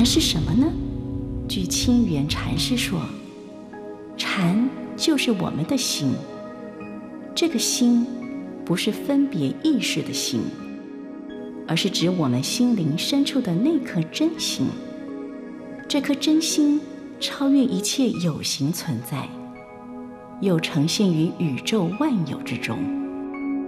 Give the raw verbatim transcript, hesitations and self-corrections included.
禅是什么呢？据清源禅师说，禅就是我们的心。这个心不是分别意识的心，而是指我们心灵深处的那颗真心。这颗真心超越一切有形存在，又呈现于宇宙万有之中。